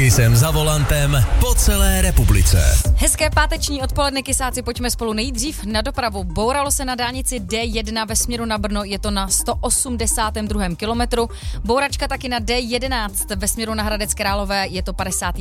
Kisem za volantem po celé republice. Hezké páteční odpoledne, kysáci, pojďme spolu nejdřív na dopravu. Bouralo se na dálnici D1 ve směru na Brno, je to na 182. kilometru. Bouračka taky na D11 ve směru na Hradec Králové, je to 52.